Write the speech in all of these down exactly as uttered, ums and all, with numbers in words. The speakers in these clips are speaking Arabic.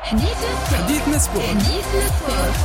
حديثنا سبورت. حديثنا سبورت.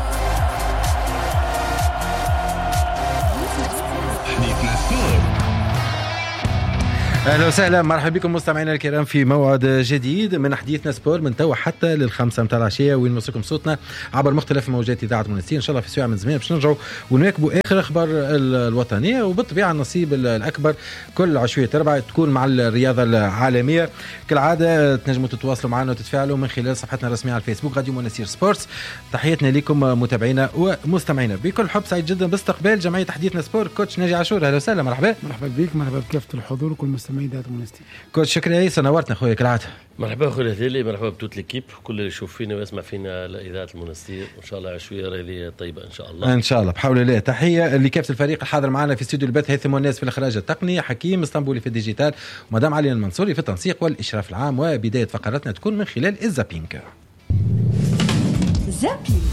حديثنا سبورت. اهلا وسهلا، مرحبا بكم مستمعينا الكرام في موعد جديد من حديثنا سبور من توا حتى للخمسة متاع العشيه، وين نوصلكم صوتنا عبر مختلف موجات اذاعه منستير. ان شاء الله في ساعه من زمان باش نرجعوا ونواكبوا اخر اخبار الوطنيه، وبالطبيعه النصيب الاكبر كل عشويه اربعه تكون مع الرياضه العالميه. كالعاده تنجموا تتواصلوا معنا وتتفاعلوا من خلال صفحتنا الرسميه على الفيسبوك راديو منستير سبورتس. تحياتنا لكم متابعينا ومستمعينا بكل حب. سعيد جدا باستقبال جمعيه حديثنا سبور كوتش ناجي عاشور. اهلا وسهلا، مرحبا. مرحبا بك، مرحبا بكافه الحضور وكل مستمعين إذاعة منستير. كوتش شكرا عيسى، نورتنا خويا كالعاده. مرحبا خويا هلالي، مرحبا بتوت ليكيب، كل اللي يشوف فينا ويسمع فينا على اذاعه المنستير. ان شاء الله عشويه رياضيه طيبه ان شاء الله. ان شاء الله بحول الله. تحيه لكافه الفريق الحاضر معنا في استوديو البث، هيثم الناس في الاخراج التقني، حكيم اسطنبولي في الديجيتال، ومدام علي المنصوري في التنسيق والاشراف العام. وبدايه فقرتنا تكون من خلال الزابينج. زابينج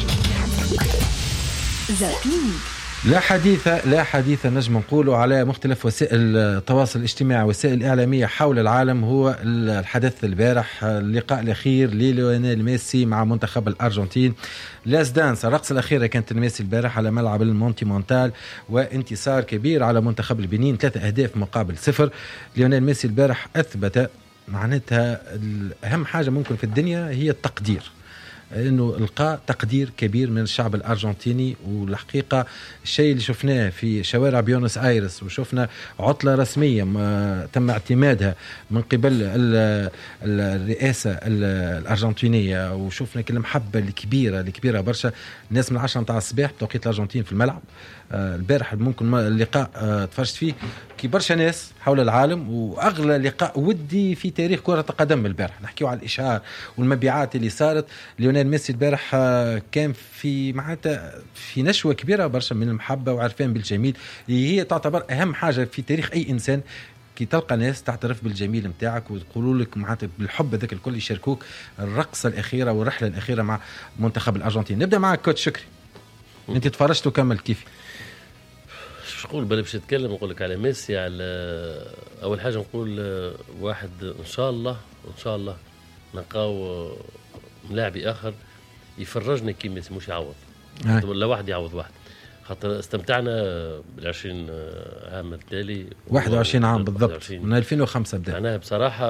زابينج لا حديث لا حديث نجم نقوله على مختلف وسائل التواصل الاجتماعي والوسائل الإعلامية حول العالم هو الحدث البارح، اللقاء الأخير لليونيل ميسي مع منتخب الأرجنتين. لاس دانس، الرقصة الأخيرة كانت الميسي البارح على ملعب المونتي مونتال، وانتصار كبير على منتخب البنين، ثلاثة أهداف مقابل صفر. ليونيل ميسي البارح أثبت معناتها أهم حاجة ممكن في الدنيا هي التقدير، انه القى تقدير كبير من الشعب الارجنتيني. والحقيقه الشيء اللي شفناه في شوارع بيونس ايرس، وشفنا عطله رسميه تم اعتمادها من قبل الرئاسه الارجنتينيه، وشفنا كل المحبه الكبيره الكبيره برشا. الناس من عشرة متاع الصباح بتوقيت الارجنتين في الملعب البارح. ممكن اللقاء تفرجت فيه كي برشا ناس حول العالم، واغلى لقاء ودي في تاريخ كرة القدم البارح. نحكيو على الاشهار والمبيعات اللي صارت. ليونيل ميسي البارح كان في معناتها في نشوة كبيرة برشا من المحبة وعرفان بالجميل، اللي هي تعتبر اهم حاجة في تاريخ اي انسان، كي تلقى ناس تعترف بالجميل متاعك وتقولوا لك معناتها بالحب ذاك الكل يشاركوك الرقصة الأخيرة والرحلة الأخيرة مع منتخب الأرجنتين. نبدأ معك كوتش شكري، انت تفرجت وكمل كيف؟ شو نقول بلا باش نتكلم نقول لك على ميسي. على اول حاجه نقول واحد ان شاء الله ان شاء الله نلقاو لاعبي اخر يفرجنا كي ميسي، مش يعوض ولا واحد يعوض واحد. خاطر استمتعنا بالعشرين عام التالي، واحد وعشرين عام بالضبط من ألفين وخمسة بدا. معناها بصراحه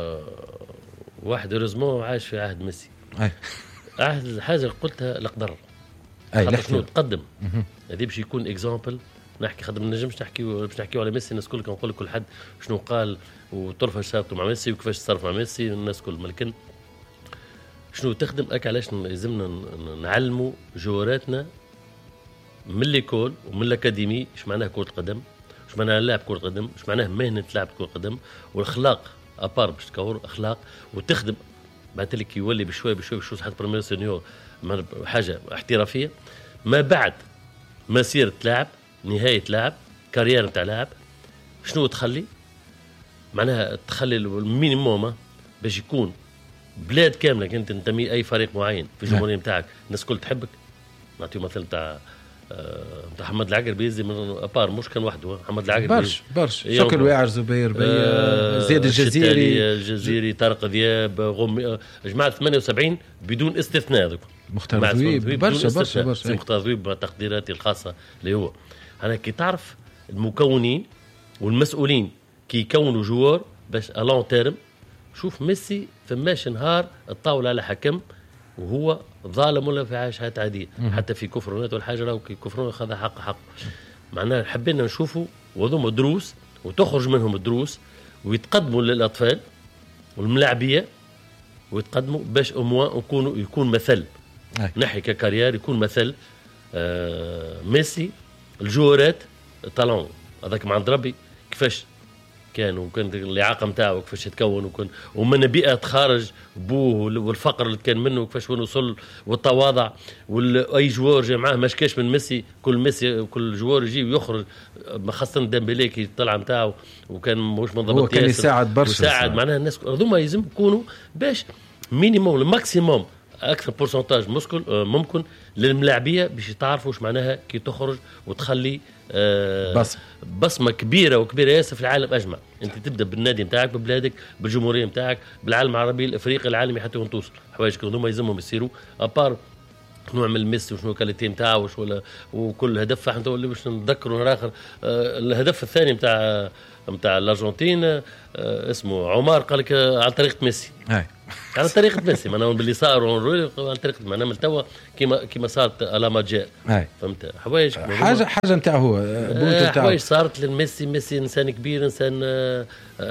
واحد رزمو عايش في عهد ميسي. اي عهد حاجه قلتها القدر. اي لا شنو تقدم هذه باش يكون اكزامبل. نحكي خدم نجمش نحكي باش نحكيو على ميسي الناس كل نقول كل حد شنو قال وطرفه صارت مع ميسي وكيفاش تصرف مع ميسي الناس كل، لكن شنو تخدم اك علاش لازمنا نعلموا جواراتنا من ليكول ومن الاكاديمي ايش معناه كره قدم، ايش معناه لاعب كره قدم، ايش معناه مهنه لاعب كره قدم، والاخلاق ابار باش تكور اخلاق وتخدم بعد لك يولي بشوي بشوي بشوي حتى بريمير سينيور حاجه احترافيه. ما بعد مسيره لاعب، نهايه لاعب، كارير نتاع لاعب، شنو تخلي معناها تخلي المينيموم باش يكون بلاد كامله كنت تنتمي اي فريق معين في الجمهوريه نتاعك الناس كل تحبك. نعطيو مثل نتاع نتاع محمد العقربي يزي من ابار مش كان وحده. محمد العقربي برش برش شكل واعر زبير بي آه زياد الجزيري الجزيري طارق ذياب غم جماعه ثمانية وسبعين بدون استثناء. ذوك مختار ذويب برشا برشا برشا مختار ذويب بتقديراتي الخاصه اللي هو انا كي تعرف المكونين والمسؤولين كي يكونوا جوار باش الون تيرم. شوف ميسي فماش نهار الطاوله على حكم وهو ظالم ولا في عايشات عاديه، حتى في كفرونات والحاجه لو كفرون خذ حق حق. معناها حبينا نشوفوا وذوم دروس وتخرج منهم الدروس ويتقدموا للاطفال والملاعبيه ويتقدموا باش اموا يكونوا يكون مثل نحي ككارير يكون مثل. آه ميسي الجوارات طالون هذاك مع عند ربي كيفاش كان وكان الإعاقة متاعه كيفاش يتكون وكان ومن بيئة خارج بوه والفقر اللي كان منه كيفاش وصل والتواضع واي جوار جاء معاه مشكاش من ميسي. كل ميسي كل جوار يجي ويخرج خاصة ديمبلي كي طلع متاعه وكان مش منضبط هو كان يساعد برشا يساعد. معناها الناس هذوما لازم يكونوا باش مينيموم الماكسيموم اكثر بورسنتاج ممكن ممكن للملاعبيه باش تعرفوا واش معناها كي تخرج وتخلي آه بص. بصمه كبيره وكبيره ياسر في العالم اجمع. انت تبدا بالنادي نتاعك ببلادك بالجمهوريه نتاعك بالعالم العربي الافريقي العالمي حتى وين توصل. حوايج كذا هما يلزمهم يصيروا ابار شنو عمل ميسي وشنو كاليتي نتاعو ولا وكل هدف. فاحنا اللي باش نذكروا اخر آه الهدف الثاني نتاع نتاع الارجنتين آه اسمه عمر قال لك آه على طريقه ميسي. هاي على طريقه ميسي معناها باللي صار على طريقه ما نعمل توا كيما كيما صارت على ما جاء. فهمت حوايج حاجه حاجه نتاع هو آه حوايج صارت للميسي. ميسي انسان كبير انسان آه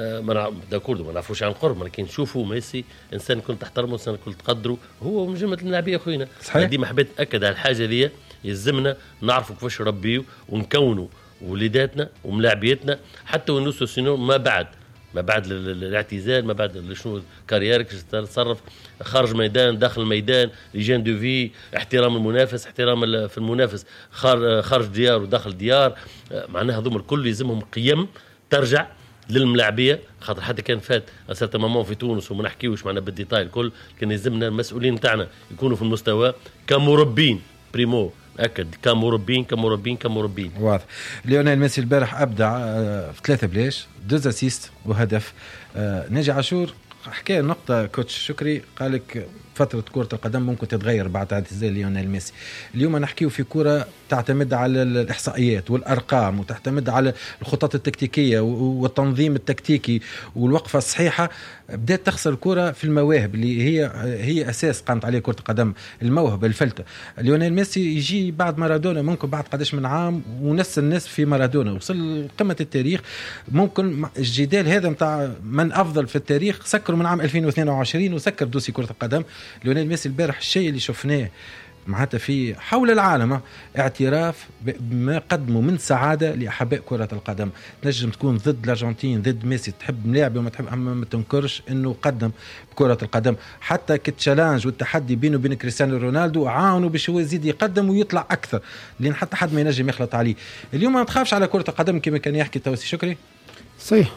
ما داكورد ما نعرفوش عن قرب ولكن نشوفوا ميسي انسان كنت تحترمه انسان كنت تقدره هو من جمله الملاعبيه خوينا. ديما حبيت اكد على الحاجه ذي يلزمنا نعرفوا كيفاش نربيو ونكونوا وليداتنا وملاعبيتنا حتى ونوصلوا سينو ما بعد ما بعد الاعتزال ما بعد شنو كاريرك تتصرف خارج ميدان داخل الميدان لجان دو في احترام المنافس احترام في المنافس خارج ديار وداخل ديار. معناها هذوم الكل يلزمهم قيم ترجع للملاعبيه خاطر حتى كان فات اسرت مامون في تونس وما نحكيوش معنا بالديتاي الكل كان يلزمنا المسؤولين تاعنا يكونوا في المستوى كمربين بريمو أكد كمربين كمربين كمربين واضح. ليونيل ميسي البارح أبدع في ثلاثة بلاش دوز أسيست وهدف. ناجي عاشور حكى نقطة كوتش شكري قالك فترة كرة القدم ممكن تتغير بعد اعتزال ليونيل ميسي. اليوم نحكيه في كرة تعتمد على الإحصائيات والأرقام وتعتمد على الخطط التكتيكية والتنظيم التكتيكي والوقفة الصحيحة. بدأت تخسر الكرة في المواهب اللي هي هي أساس قامت عليه كرة القدم الموهبة الفلتة. ليونيل ميسي يجي بعد مارادونا ممكن بعد قداش من عام ونفس الناس في مارادونا وصل قمة التاريخ. ممكن الجدال هذا متاع من أفضل في التاريخ سكروا من عام ألفين واثنين وعشرين وسكر دوسي كرة القدم. ليونيل ميسي البارح الشيء اللي شفناه معناتها في حول العالم اعتراف بما قدموا من سعادة لأحباء كرة القدم. تنجم تكون ضد الأرجنتين ضد ميسي تحب ملاعب وما تحب أما ما تنكرش إنه قدم بكرة القدم. حتى كتشالنج والتحدي بينه وبين كريستيانو رونالدو عاونوا باش هو يزيد يقدم ويطلع أكثر لأن حتى حد ما ينجم يخلط عليه. اليوم ما تخافش على كرة القدم كما كان يحكي توسي شكري صحيح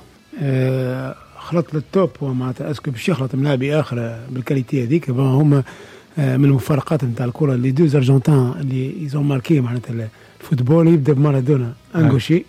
آه خلط للتوب ومعناتها اسكو باش يخلط ملاعبي اخر بالكاليتي هذيك هما من المفارقات نتاع الكره اللي دوز ارجنتين اللي يزون ماركي معناتها الفوتبول يبدا بمارادونا انغوشي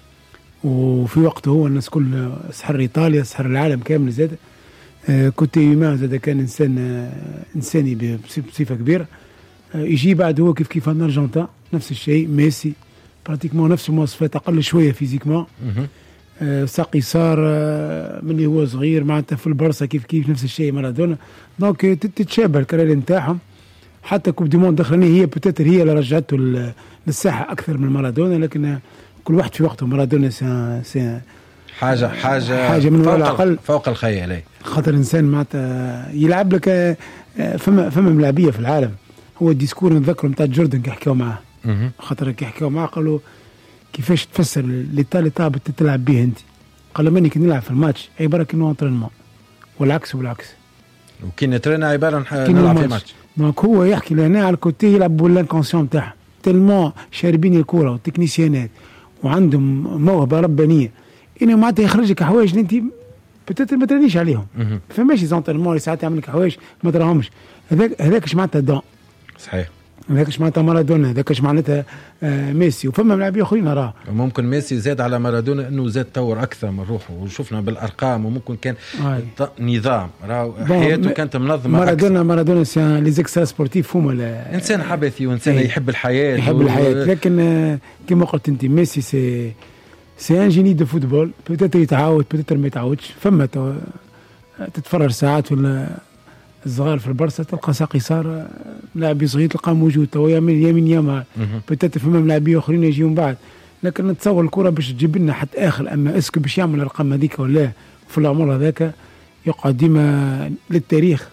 وفي وقته هو الناس كل سحر ايطاليا سحر العالم كامل زاد كنت يما زاد كان انسان انساني بصفه كبيره. يجي بعد هو كيف كيف الارجنتين نفس الشيء ميسي براتيكمون نفس المواصفات اقل شويه فيزيكمون ساقي صار من هو صغير معناتها في البرصة كيف كيف نفس الشيء مارادونا. دونك تتشابه الكارير نتاعهم حتى كوب دي موند دخلني هي بتاتر هي اللي رجعته للساحة أكثر من مارادونا لكن كل واحد في وقته. مارادونا سي سي حاجة حاجة حاجة من فوق, الأقل فوق الخيال. خاطر إنسان معناتها يلعب لك فما فما ملاعبية في العالم. هو الديسكور نتذكره نتاع جوردن كي حكاو معاه خاطر كي حكاو معاه قالوا كيفاش تفسر اللي طابت تلعب به انت. قال ماني كي نلعب في الماتش عباره كأنه انطرينمون والعكس والعكس وكي نترينا عباره نلعب في الماتش. دونك هو يحكي لهنا على الكوتي يلعب بالانكونسيون تاعها تلمون شاربين الكره والتكنيسيانات وعندهم موهبه ربانيه انه معناتها يخرجك حوايج اللي انت بتاتر ما ترانيش عليهم. فماشي زونطرينمون ساعات يعمل لك حوايج ما تراهمش. هذاك هذاك اش معناتها دون صحيح. هذاكش معناتها مارادونا هذاكش معناتها آه ميسي وفما ملاعبين اخرين راه ممكن ميسي زاد على مارادونا انه زاد طور اكثر من روحه وشفنا بالارقام وممكن كان نظام راه حياته كانت منظمه مارادونا أكثر. مارادونا سي لي زيكسترا سبورتيف هما انسان حبثي وانسان ايه. يحب الحياه يحب و... الحياه لكن آه كما قلت انت ميسي سي سي ان جيني دو فوتبول بوتيتر يتعاود بوتيتر ما يتعاودش. فما تو... تتفرج ساعات ولا الصغار في البرصة تلقى ساقي صار لاعب صغير تلقى موجود تو يمين يمين يمين بتات فما لاعبين اخرين يجيون بعد. لكن نتصور الكره باش تجيب لنا حتى اخر اما اسكو باش يعمل الارقام هذيك ولا في العمر هذاك يقعد ديما للتاريخ.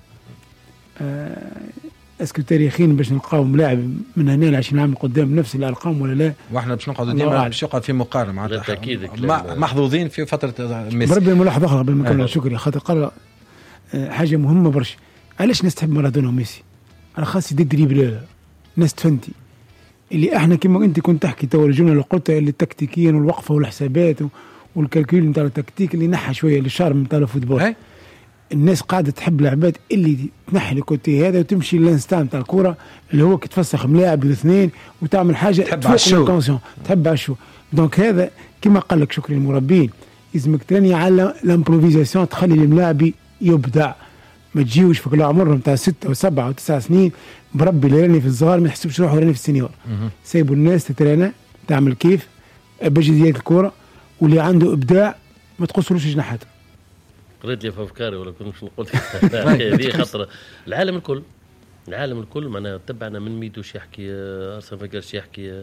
اسكو تاريخيين باش نلقاو ملاعب من هنا ل عشرين عام قدام نفس الارقام ولا لا. واحنا باش نقعدوا ديما باش يقعد في مقارنه مع محظوظين في فتره ميسي. بربي ملاحظه اخرى قبل ما نكمل شكري خاطر قال حاجه مهمه برشا. علاش ناس تحب مارادونا وميسي؟ انا خاص يدي دريبل ناس تفنتي اللي احنا كما انت كنت تحكي تو الجمله اللي قلتها اللي تكتيكيا والوقفه والحسابات والكالكول نتاع التكتيك اللي نحى شويه الشارم نتاع الفوتبول. الناس قاعده تحب لعبات اللي تنحي الكوتي هذا وتمشي للانستان تاع الكوره اللي هو كتفسخ ملاعب الاثنين وتعمل حاجه تحب على الشو تحب على الشو. دونك هذا كما قال لك شكري المربين لازمك تاني على الامبروفيزاسيون، تخلي الملاعب يبدع، ما تجيوش في كل عمرهم نتاع ستة وسبعة وتسع سنين بربي اللي راني في الصغار ما يحسبش روحه راني في السنيور. سيبوا الناس تترانا تعمل كيف بجديات الكوره، واللي عنده ابداع ما تقصلوش جناحاته. قريت لي في افكاري ولا كنت مش نقول هذه خطره. العالم الكل العالم الكل معناها تبعنا من ميدو شي يحكي، ارسن فينجر شي يحكي،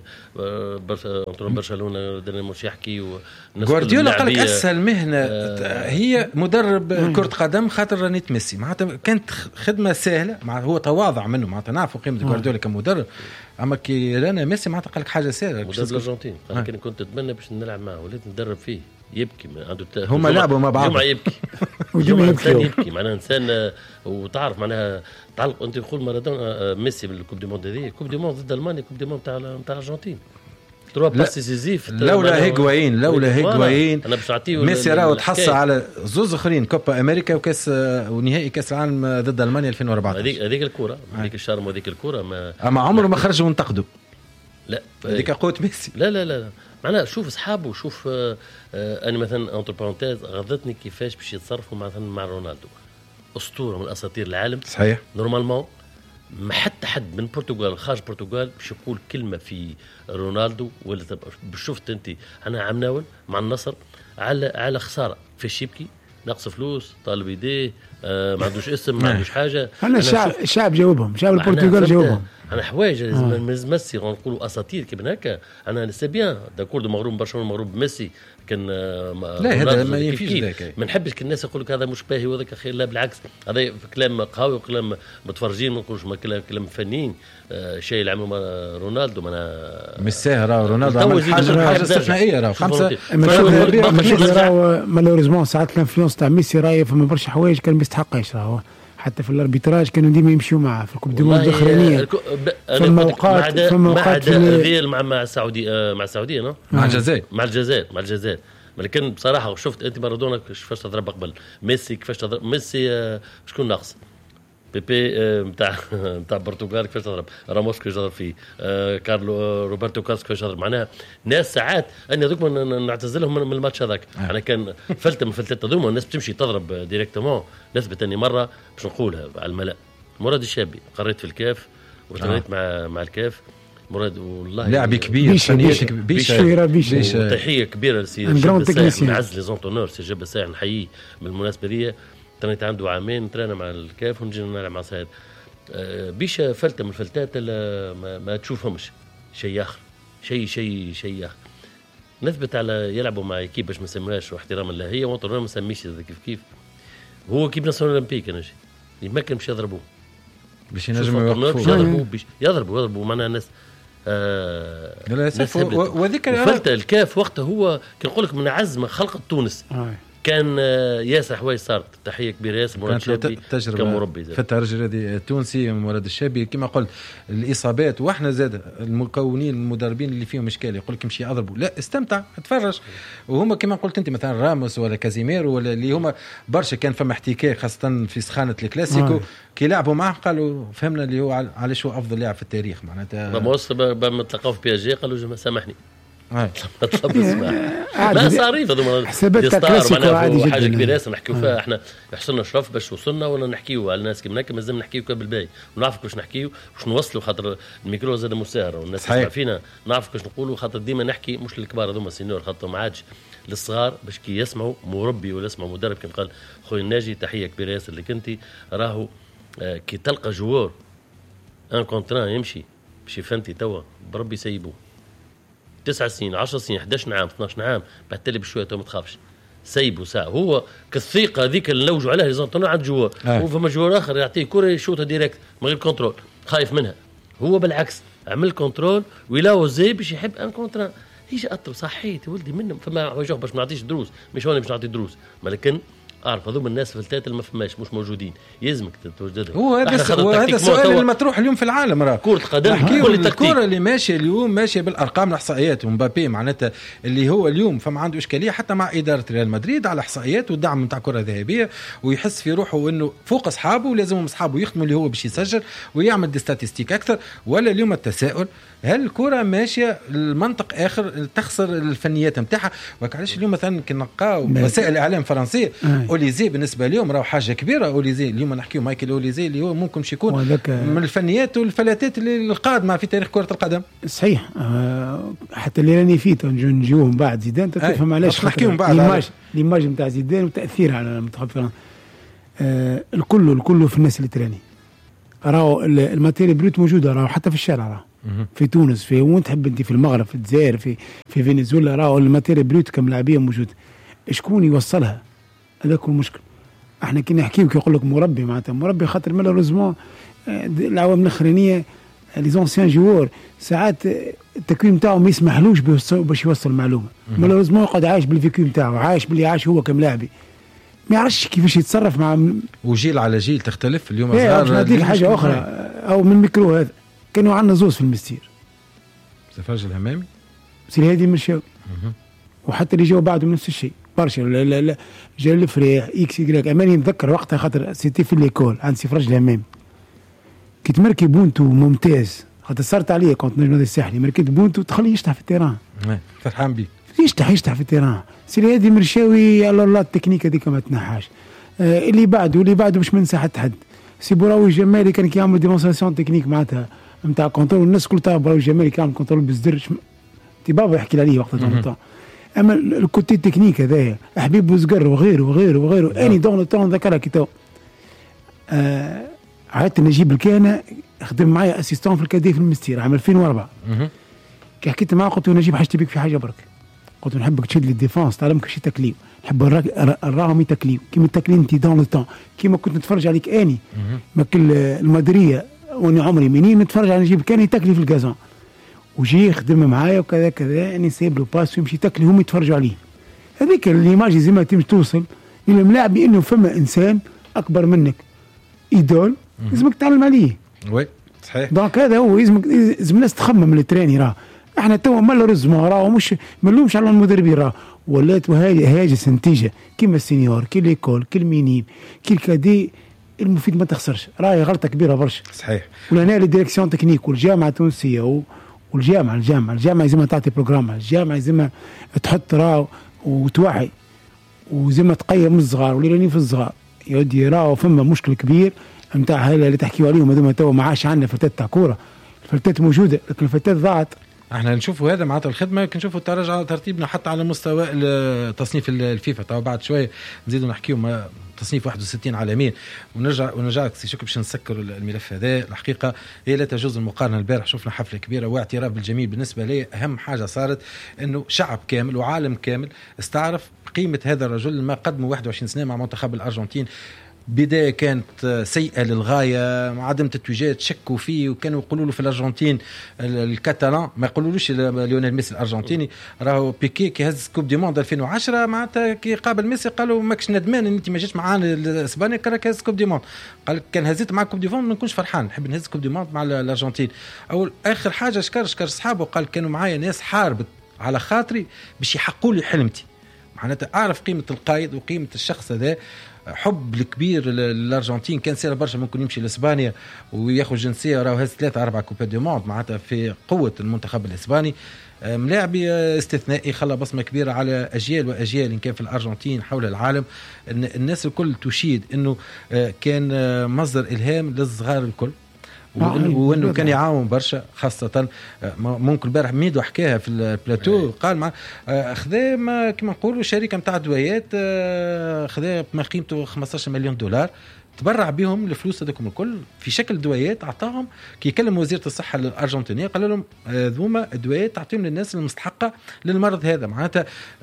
انطون برشلونه دينامو شي يحكي، جوارديولا قال لك اسهل مهنه آه هي مدرب كره قدم خاطر رانيت ميسي، معناتها كانت خدمه سهله، مع هو تواضع منه، معناتها نعرفوا قيمه جوارديولا كمدرب، اما كي رانا ميسي معناتها قال لك حاجه سهله. مدرب الارجنتين قال لك كنت اتمنى باش نلعب معه وليت ندرب فيه يبكي عنده هما لعبوا مع بعض جمعه يبكي جمعه انسان يبكي معناها انسان. وتعرف معناها تعلق انت تقول مارادونا ميسي بالكوب دي موند هذه كوب دي موند ضد المانيا، كوب دي موند تاع تاع الارجنتين تروا باسي سيزيف لولا هيغوايين لولا هيغوايين انا باش نعطيه ميسي راهو تحصل على زوز اخرين كوبا امريكا وكاس ونهائي كاس العالم ضد المانيا ألفين وأربعة عشر. هذيك هذيك الكره هذيك الشرم وهذيك الكره ما اما عمره ما خرج ونتقدوا. لا هذيك قوه ميسي. لا لا لا معناها شوف اصحابه شوف آه آه انا مثلا انتر بارونتيز غضتني كيفاش باش يتصرفوا مثلا مع رونالدو، اسطوره من اساطير العالم صحيح. نورمالمون ما حتى حد من البرتغال خارج البرتغال باش يقول كلمه في رونالدو ولا شفت انت انا عم مع النصر على على خساره في يبكي ناقص فلوس طالب يديه آه ما عندوش اسم ما عندوش حاجه. انا الشعب الشعب جاوبهم، شعب البرتغال جاوبهم. انا حوايج لازم ميسي نقولوا اساطير كيما هكا. انا سي بيان داكورد مغروم برشلونه مغروم ميسي كان لا هذا ما ينفيش ذاك. ما نحبش الناس يقول لك هذا مش باهي وذاك خير، لا بالعكس هذا كلام قوي وكلام متفرجين ما نقولوش كلام كلام فنيين. آه شيء اللي عمله رونالدو ما مش ساهر رونالدو عمل حاجه حاجه استثنائيه راه خمسه مالوريزمون ساعات الانفلونس تاع ميسي راهي فما برشا حوايج كان بيستحقش راهو حتى في الاربيتراج كانوا ديما يمشيو معه في الكوب دي موند الاخرانيه. فما اوقات فما اوقات مع مع السعوديه مع السعوديه مع الجزائر مع الجزائر مع الجزائر لكن بصراحه شفت انت مارادونا كيفاش تضرب قبل ميسي كيفاش تضرب ميسي شكون ناقص بيبي نتاع نتاع البرتغال كيفاش تضرب راموس كيفاش تضرب فيه كارلو روبرتو كارلوس كيفاش تضرب معناها ناس ساعات انا دوك نعتزلهم من الماتش هذاك. انا كان فلته من فلتات هذوما الناس بتمشي تضرب ديريكتومون. نثبت اني مره باش نقولها على الملأ مراد الشابي قريت في الكاف وتغنيت مع مع الكاف مراد والله لاعب كبير بيش بيش بيش تحيه كبيره لسي جاب من عز لي زونتونور سي جاب ساعه نحييه بالمناسبه دي. تريت عنده عامين ترانا مع الكاف ونجي نلعب مع سعيد أه بيش فلته من الفلتات ما, ما تشوفهمش شيء اخر شيء شيء شيء اخر. نثبت على يلعبوا مع ايكيب باش ما نسميهاش واحتراما لها هي وانطونور ما نسميش كيف كيف هو كيب ناسيونال اولمبيك انا يمكن باش يضربوه باش ينجموا يوقفوه يضربوا باش يضربوا يضربوا معناها الناس آه لا وذيك فلته الكاف وقتها هو كنقول لك من اعز ما خلقت تونس آه. كان ياسر حوايج صارت تحيه كبيره ياسر مراد الشابي كمربي في الترجي التونسي مراد الشابي كما قلت الاصابات واحنا زاد المكونين المدربين اللي فيهم اشكال يقول لك امشي اضربوا لا استمتع اتفرج. وهما كما قلت انت مثلا راموس ولا كازيميرو ولا اللي هما برشا كان فما احتكاك خاصه في سخانه الكلاسيكو آه. كي لعبوا معه قالوا فهمنا اللي هو علاش هو افضل لاعب في التاريخ معناتها راموس لما تلقاو في بي اس جي قالوا سامحني طلب اسمع لا صاريف هذوما حسابات كلاسيكو عادي جدا حاجه كبيره لازم نحكيو فيها. احنا يحصلنا شرف باش وصلنا ولا نحكيو على الناس كيما هكا مازال نحكيو بالباهي ونعرف كيفاش نحكيو واش نوصلوا خاطر الميكرو زاد مساهر والناس تسمع فينا نعرف كيفاش نقولوا خاطر ديما نحكي مش للكبار هذوما سينيور خاطر ما عادش للصغار باش كي يسمعوا مربي ولا يسمعوا مدرب كما قال خويا الناجي تحيه كبيره ياسر لك انت راهو آه كي تلقى جوار ان كونتران يمشي باش فهمتي توا بربي سيبوه تسع سنين عشر سنين إحدى عشر عام اثنا عشر عام بعد تلي بشويه تو ما تخافش سيبوا ساعه هو كالثقه هذيك اللي نلوجوا عليها لازم عند جوار آه. وفما جوار اخر يعطيه كره يشوطها ديريكت من غير كنترول خايف منها. هو بالعكس عمل كنترول ويلاو زي باش يحب ان كونترا يجي اطر صحيت ولدي منهم فما وجه باش ما نعطيش دروس مش هوني باش نعطي دروس ولكن اعرف هذوما الناس في الثلاثه اللي ما فماش مش موجودين يلزمك توجدهم. هو هذا هذا السؤال المطروح اليوم في العالم راه كرة القدم الكرة اللي ماشيه اليوم ماشيه بالارقام الاحصائيات. ومبابي معناتها اللي هو اليوم فما عنده اشكاليه حتى مع اداره ريال مدريد على احصائيات والدعم نتاع كره ذهبيه، ويحس في روحه انه فوق اصحابه ولازم اصحابه يخدموا اللي هو باش يسجل ويعمل دي ستاتستيك اكثر. ولا اليوم التساؤل هل الكرة ماشيه المنطق اخر تخسر الفنيات نتاعها؟ وعلاش اليوم مثلا كنلقاو وسائل الاعلام الفرنسيه اوليزي بالنسبه لهم راه حاجه كبيره. اوليزي اليوم نحكيو مايكل اوليزي اللي هو ممكن مش يكون من الفنيات والفلاتات اللي القادمه في تاريخ كره القدم. صحيح. أه حتى اللي راني فيه نجيوهم بعد زيدان تفهم علاش نحكيهم بعد ليماج ليماج نتاع زيدان وتاثير على المنتخب الفرنسي. أه الكل الكل في الناس اللي تراني راهو الماتيريال بروت موجوده راهو حتى في الشارع راهو في تونس في وين تحب انت في المغرب في الجزائر في في فنزويلا راهو الماتيريال بروت كملاعبيه موجوده. شكون يوصلها؟ هذاك هو المشكل. احنا كي نحكيو كي يقول لك مربي معناتها مربي خاطر مالوريزمون العوامل الاخرانيه لي زونسيان جوور ساعات التكوين نتاعو ما يسمحلوش باش يوصل المعلومه. مالوريزمون يقعد عايش بالفيكو نتاعو عايش باللي عايش هو كملاعبي ما يعرفش كيفاش يتصرف مع وجيل على جيل تختلف. اليوم صغار هذيك حاجه اخرى او من الميكرو هذا كانوا عندنا زوز في المستير سفرج الهمامي سي هادي مرشاوي وحتى اللي جاوا بعده نفس الشيء برشا. لا لا لا جا الفريح اكس يقراك اماني نتذكر وقتها خاطر سيتي في ليكول عند سي فرج الهمامي كي تمركي بونتو ممتاز خاطر صارت عليا كنت نجم الساحلي مركيت بونتو تخليه يشطح في التيران فرحان بيه يشطح يشطح في التيران. سي هادي مرشاوي الله الله التكنيك هذيك ما تنحاش. آه اللي بعده واللي بعده مش من ساحه حد. سي بوراوي الجمالي كان كيعمل ديمونستراسيون تكنيك معناتها نتاع كونترول الناس كل تاع بوراوي الجمالي كان كونترول بالزر تي بابا يحكي عليه وقت الطون. اما الكوتي التكنيك هذايا حبيب بوزقر وغيره وغيره وغيره اني دون الطون ذكرها كي تو آه عادت نجيب الكهنه خدم معايا اسيستون في الكادي في المستير عام ألفين وأربعة. كي حكيت معاه قلت له نجيب حاجتي بك في حاجه برك قلت له نحبك تشد لي الديفونس تعلمك شي تكليم نحب نراهم يتكليم كيما تكليم انت دون الطون كيما كنت نتفرج عليك اني ما كل المدريه وانا عمري منين نتفرج على نجيب كان يتكلي في الكازون وجي يخدم معايا وكذا كذا اني سايب له باس ويمشي تكلي هم يتفرجوا عليه. هذيك الليماج زي ما تمشي توصل للملاعب بانه فما انسان اكبر منك ايدول لازمك تعلم عليه. وي صحيح. دونك هذا هو لازمك لازم الناس تخمم من التراني راه احنا تو مالوريزمون راه مش ملومش على المدربين راه ولات هاجس نتيجه كيما السينيور كي ليكول كي المينيم كي الكادي المفيد ما تخسرش راهي غلطه كبيره برشا. صحيح. ولهنا الديريكسيون تكنيك والجامعه التونسيه والجامعه الجامعه الجامعه لازم تعطي بروجرام الجامعه لازم تحط راه وتوعي وزي تقيم الصغار واللي راني في الصغار يودي راه فما مشكل كبير نتاع هلا اللي تحكيوا عليهم هذوما تو ما عادش عندنا فتات تاع كوره. الفتات موجوده لكن الفتات ضاعت. احنا نشوفوا هذا معناتها الخدمه كنشوفوا تراجع ترتيبنا حتى على مستوى تصنيف الفيفا. طبعا بعد شويه نزيدوا نحكيو تصنيف واحد وستين عالميا ونرجع ونرجع سي شكرا باش نسكروا الملف هذا. الحقيقه هي لا تجوز المقارنه. البارح شفنا حفله كبيره واعتراف بالجميل. بالنسبه لي اهم حاجه صارت انه شعب كامل وعالم كامل استعرف قيمه هذا الرجل ما قدمه واحد وعشرين سنه مع منتخب الارجنتين. بداية كانت سيئة للغاية عدم تتويجات شكوا فيه وكانوا يقولوا له في الأرجنتين الكاتالان ما يقولولوش ليونيل ميسي الأرجنتيني راهو بيكي كي هز كوب دي موند ألفين وعشرة معناتها كي قابل ميسي قالوا ماكش ندمان ان انت ما جيتش معانا الاسبانيا كراك هز كوب دي موند. قال كان هزيت مع كوب دي موند ما نكونش فرحان نحب نهز كوب دي موند مع الأرجنتين. أول آخر حاجة شكر شكر أصحابه قال كانوا معايا ناس حاربت على خاطري باش يحققوا لي حلمتي. معناتها أعرف قيمة القائد وقيمة الشخص هذا. حب الكبير للأرجنتين كان سير برشا ممكن يمشي لإسبانيا وياخذ جنسية راهو هز ثلاثة أربعة كوبا دي موند معناتها في قوة المنتخب الإسباني. ملاعبي استثنائي خلى بصمة كبيرة على أجيال وأجيال إن كان في الأرجنتين حول العالم. الناس الكل تشيد إنه كان مصدر إلهام للصغار الكل وانه كان يعاون برشا خاصه ممكن البارح ميدو حكاها في البلاتو قال مع خذا ما كما نقولوا شركه نتاع دوايات خذا ما قيمته خمسة عشر مليون دولار تبرع بهم الفلوس هذوكم الكل في شكل دويات اعطاهم. كي يكلم وزيره الصحه الارجنتينيه قال لهم ذوما ادويات تعطيهم للناس المستحقه للمرض هذا. معناتها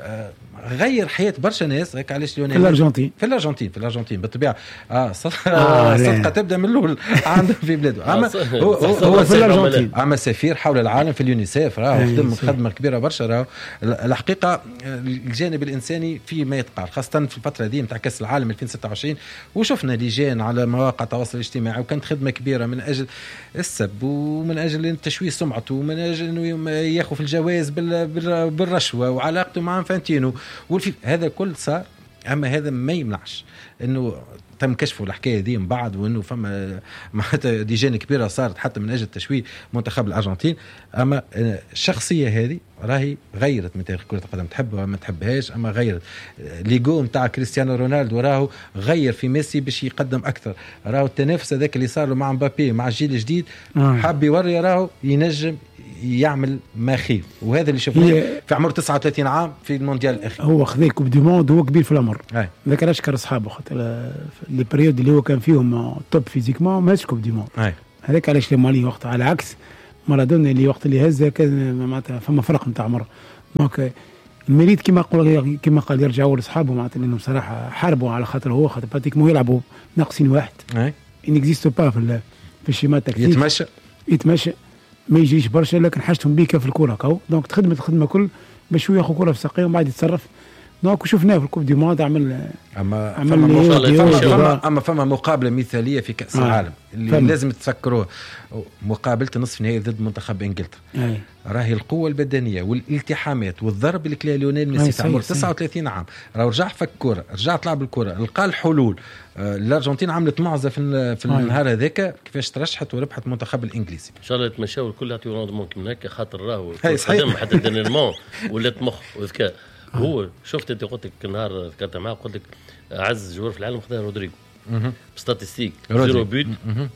غير حياه برشا ناس. هيك علاش في الارجنتين في الارجنتين في الارجنتين بالطبيعه اه صدقه صدقه تبدا من الاول عندهم في بلاده. اما هو, هو في الارجنتين اما سفير حول العالم في اليونيسيف راه خدم خدمه كبيره برشا. راه الحقيقه الجانب الانساني في ما يتقال خاصه في الفتره دي نتاع كاس العالم ألفين وستة وعشرين وشفنا لجان على مواقع التواصل الاجتماعي وكانت خدمه كبيره من اجل السب ومن اجل تشويه سمعته ومن اجل انه ياخذ في الجوائز بالرشوه وعلاقته مع انفانتينو والفي هذا كل صار. اما هذا ما يمنعش انه تم كشفوا الحكايه دي من بعد وانه فما معناتها ديجان كبيره صارت حتى من اجل تشويه منتخب الارجنتين. اما الشخصيه هذه راهي غيرت من تاريخ كره القدم تحبها ما تحبهاش. اما غيرت ليجو نتاع كريستيانو رونالدو راهو غير في ميسي باش يقدم اكثر. راهو التنافس هذاك اللي صار له مع مبابي مع الجيل الجديد حاب يوري راهو ينجم يعمل ما خير. وهذا اللي شفناه في عمر تسعة وثلاثين عام في المونديال الاخير. هو خذ كوب دي موند هو كبير في العمر. ذاك علاش كان اصحابه خاطر لي بريود اللي هو كان فيهم توب فيزيكمون ما هزش كوب دي موند. هذاك علاش مالي وقت على عكس مارادونا اللي وقت اللي هز كان معناتها فما فرق نتاع عمر. دونك المريد كما قال كما قال يرجعوا لاصحابه معناتها لانهم صراحه حاربوا على خاطر هو خاطر براتيكمون يلعبوا ناقصين واحد. ان اكزيستو با في في الشيما التكتيك. يتمشى يتمشى ما يجيش برشا لكن حاجتهم بيك في الكره كاو. دونك تخدم الخدمه كل باش هو ياخذ كره في ساقيه وبعد يتصرف. دونك شفناه في الكوب دي موند عمل اما عمل فما, فما اما فما مقابله مثاليه في كاس آه. العالم اللي فهم. لازم تفكروها مقابله نصف نهائي ضد منتخب انجلترا. آه. راهي القوه البدنيه والالتحامات والضرب اللي كلا ليونيل ميسي عمر تسعة وثلاثين عام راه رجع فك كره رجع طلع بالكره لقى الحلول. آه الارجنتين عملت معزه في في آه. النهار هذاك كيفاش ترشحت وربحت المنتخب الانجليزي. ان شاء الله يتمشاو الكل يعطيو روندمون كيما هكا خاطر راهو قدم حتى دينيرمون ولات مخ وذكاء. هو شفت انت قلت لك النهار ذكرت معاه قلت لك اعز جوار في العالم خذها رودريغو ستاتستيك زيرو بوت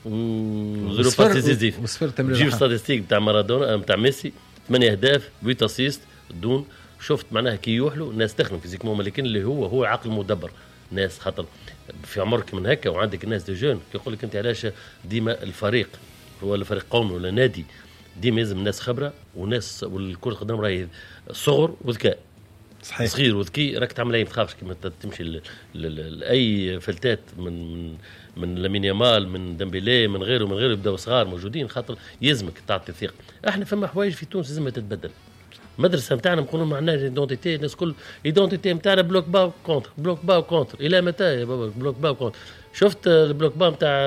وزيرو باس ديزيزيف جيب ستاتستيك بتاع مارادونا بتاع ميسي ثمانية اهداف ثمانية اسيست دون. شفت معناها كي يوحلوا الناس تخدم فيزيكمون لكن اللي هو هو عقل مدبر ناس خاطر في عمرك من هكا وعندك الناس دي جون يقول لك انت علاش ديما الفريق هو الفريق قومي ولا نادي ديما لازم ناس خبره وناس والكره القدم راهي صغر وذكاء صحيح. صغير وذكي راك تعمل اي ما تخافش كيما تمشي لاي فلتات من من من لامين يامال من ديمبيلي من غيره من غيره يبداو صغار موجودين خاطر يلزمك تعطي ثقه. احنا فما حوايج في تونس لازم تتبدل. المدرسه نتاعنا نقولوا معناها ايدونتيتي الناس كل ايدونتيتي نتاعنا بلوك با كونتر بلوك با كونتر الى متى يا بابا بلوك با كونتر. شفت البلوك با نتاع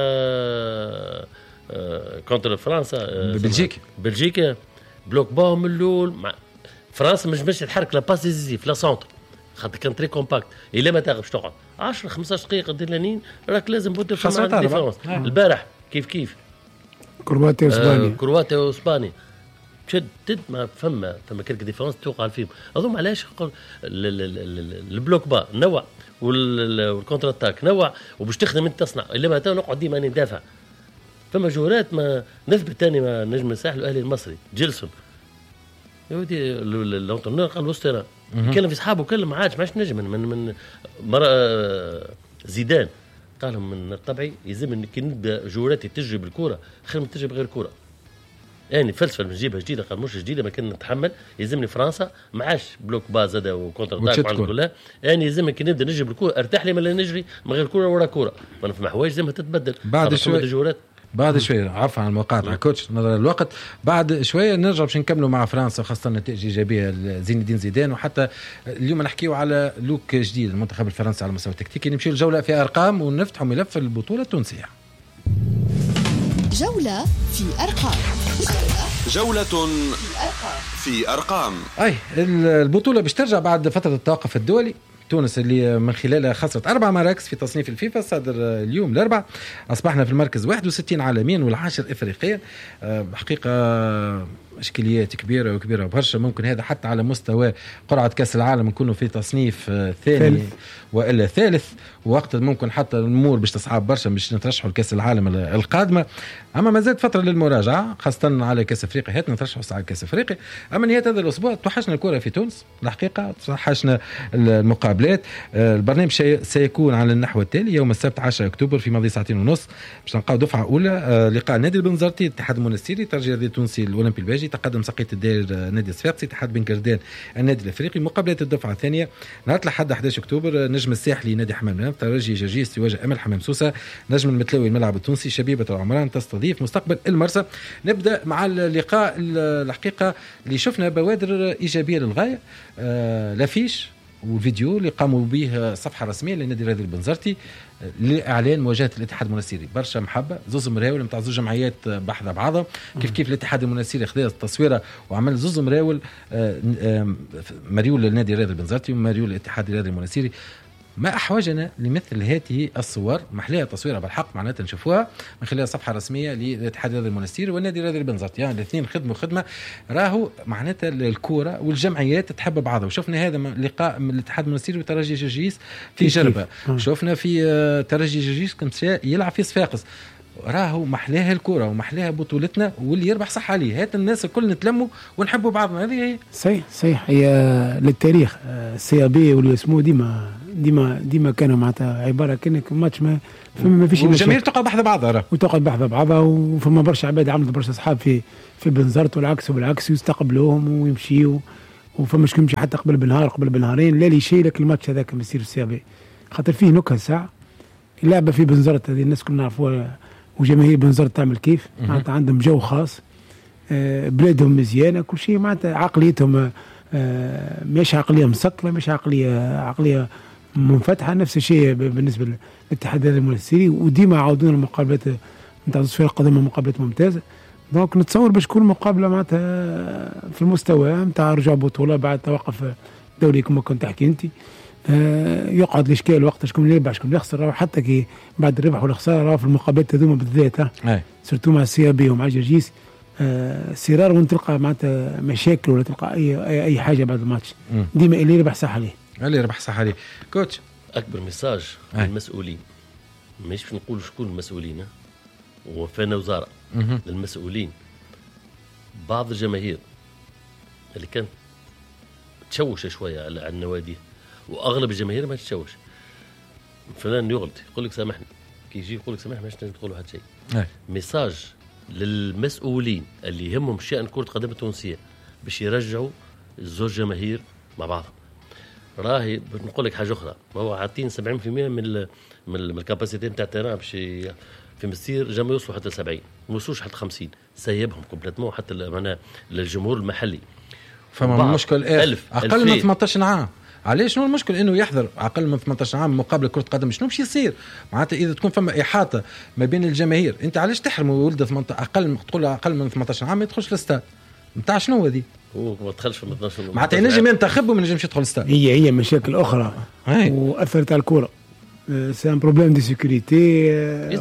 كونتر فرنسا بلجيكا بلجيكا بلوك با من الاول فرنسا مش مش تحرك لا باس ديزيزيف لا سونتر خاطر كان تري كومباكت الى ما تغبش تقعد عشرة خمسطاش دقيقه ديلانين راك لازم بده في الديفونس. البارح كيف كيف كرواتيا واسبانيا آه كرواتيا واسبانيا شد تد ما فما فما كلك ديفونس توقع فيهم. اظن علاش البلوك با نوع والكونتر اتاك نوع وباش تخدم انت تصنع الا ما نقعد ديما ندافع. فما جولات ما نثبت ثاني ما نجم الساحل الاهلي المصري جيلسون يودي الانترنور قال وسطنا كلم في اصحابه كلم ما عادش ماش نجم من من مرة زيدان قال لهم من الطبيعي يلزم كي نبدا جولاتي تجري بالكره خير من تجري بغير كره. يعني فلسفه نجيبها جديده قال مش جديده ما كان نتحمل يلزمني فرنسا ما عادش بلوك باز هذا وكونتر داك وعند كلها. يعني يلزمني كي نبدا نجري بالكره ارتاح لي من نجري من غير كره ورا كره. ما نفهم حوايج لازم تتبدل بعد شويه بعد شويه عفوا عن المقاطعه كوتش نظر الوقت. بعد شويه نرجع باش نكملوا مع فرنسا خاصه نتائج ايجابيه لزين الدين زيدان وحتى اليوم نحكيوا على لوك جديد المنتخب الفرنسي على المستوى التكتيكي. نمشيو الجوله في ارقام ونفتحوا ملف البطوله التونسيه. جوله في ارقام جوله في ارقام. اي البطوله باش ترجع بعد فتره التوقف الدولي. تونس اللي من خلالها خسرت أربع مراكز في تصنيف الفيفا صادر اليوم الأربع. أصبحنا في المركز واحد وستين عالميا والعاشر إفريقيا. حقيقة اشكاليات كبيره وكبيره برشا. ممكن هذا حتى على مستوى قرعه كاس العالم نكونوا في تصنيف آه ثاني ثالث. والا ثالث، وقت ممكن حتى الامور باش تصعب برشا باش نترشحوا لكاس العالم القادمه. اما ما زالت فتره للمراجعه خاصه على كاس افريقيا، هات نترشحوا على كاس افريقيا. اما نهايه هذا الاسبوع توحشنا الكره في تونس الحقيقه، توحشنا المقابلات. آه البرنامج سيكون على النحو التالي: يوم السبت عشرة أكتوبر في ماضي ساعتين ونص باش نلقاو دفعه اولى. آه لقاء نادي البنزرتي الاتحاد المنستيري، ترجي الرياضي التونسي الاولمبي الباجي، تقدم سقية الدير نادي الصفاقسي، اتحاد بن كردان النادي الافريقي. مقابلات الدفعه الثانيه نهار الاحد أحد عشر أكتوبر، نجم الساحلي نادي حمام، ترجي جرجيس يواجه امل حمام سوسه، نجم المتلاوي الملعب التونسي، شبيبه العمران تستضيف مستقبل المرسى. نبدا مع اللقاء الحقيقه اللي شفنا بوادر ايجابيه للغايه. آه لافيش والفيديو اللي قاموا به صفحه رسميه للنادي الرياضي البنزرتي لاعلان مواجهه الاتحاد المنستيري. برشا محبه، زوز مراول نتاع زوج جمعيات بحذا بعضها، كيف كيف الاتحاد المنستيري خذا التصويره وعمل زوز مراول، مريول للنادي الرياضي البنزرتي ومريول للاتحاد الرياضي المنستيري. ما أحوجنا لمثل هذه الصور، محلية تصويرها بالحق معناتها نشوفوها من خلال صفحة رسمية للاتحاد الرياضي المنستيري والنادي الرياضي البنزرتي، يعني الاثنين خدموا خدمة. راهو معناتها الكورة والجمعيات تحب بعضها، وشفنا هذا لقاء من الاتحاد المنستيري وترجي جرجيس في جربة، شفنا في ترجي جرجيس كنت يلعب في صفاقس. راهو محلاها الكرة ومحلاها بطولتنا، واللي يربح صح عليه. هات الناس الكل نتلموا ونحبوا بعضنا، هذه هي صحيح صحيح. هي للتاريخ السي بي واللي اسمه ديما ديما ديما كانوا معناتها عباره كانك ماتش ما فما فيش الجماهير تقعد بحذا بعضها وتقعد بحذا بعضها، وفما برشا عباد عملت برشا اصحاب في في بنزرت والعكس وبالعكس، يستقبلوهم ويمشيوا، وفما شكون يمشي حتى قبل بنهار قبل بنهارين لا لي شيء. لكن الماتش هذاك يصير في السي بي خاطر فيه نكهه ساعه. اللعبه في بنزرت هذه الناس كلنا نعرفوها، وجماهير بنزرت تعمل كيف معناتها عندهم جو خاص، بلادهم مزيانه كل شيء معناتها، عقليتهم مش عقليه مسطله، مش عقليه عقليه منفتحه. نفس الشيء بالنسبه للاتحاد المنستيري، وديما عاودون المقابلات نتاع الفرق قدموا مقابلات ممتازه. دونك نتصور باش تكون مقابله معناتها في المستوى نتاع رجوع بطوله بعد توقف دوري كما كنت تحكي انت. آه يقعد الاشكال وقت شكون يربح شكون يخسر، حتى كي بعد الربح والخساره في المقابلات هذوما بالذات ها سيرتو مع السي بي ومع جرجيس آه سرار، وانت تلقى معناتها مشاكل ولا تلقى اي اي, أي حاجه بعد الماتش. ديما اللي يربح صح عليه، اللي يربح صح عليه. كوتش اكبر ميساج للمسؤولين، مش باش نقول شكون المسؤولين، وفانا وزاره للمسؤولين. بعض الجماهير اللي كانت تشوش شويه على النوادي، واغلب الجماهير ما تتشوش، فلان يغلط يقول لك سامحني، كي يجي يقول لك سامحني مش لازم تقولوا هذا الشيء. ميساج للمسؤولين اللي يهمهم شأن كرة القدم التونسية باش يرجعوا الزوج جماهير مع بعضهم. راهي نقول لك حاجه اخرى، هو عاطين سبعين بالمئة من ال من الكاباسيتي نتاع التيران باش في مستير جم يوصلوا حتى سبعين، ما يوصلوش حتى خمسين، سيبهم كومبليتمون حتى معناها للجمهور المحلي. فما مشكل ايه اقل من ثمانية عشر عام. علاش شنو المشكل انه يحضر اقل من ثمانية عشر عام مقابله كره قدم؟ شنو باش يصير معناتها اذا تكون فما احاطه ما بين الجماهير؟ انت علاش تحرم ولد اقل تقول اقل من ثمانية عشر عام ما يدخلش الاستاد نتاع شنو هذه؟ هو ما دخلش في اثناش معناتها ينجم ينتخب وما ينجمش يدخل الاستاد. هي هي مشاكل اخرى واثرت على الكره. سي ان بروبليم دي سيكوريتي،